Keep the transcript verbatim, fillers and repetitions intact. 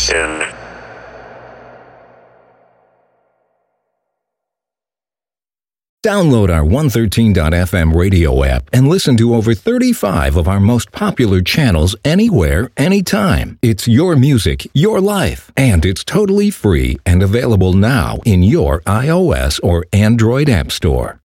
Listen. Download our one thirteen dot f m radio app and listen to over thirty-five of our most popular channels anywhere, anytime. It's your music, your life, and it's totally free and available now in your iOS or Android app store.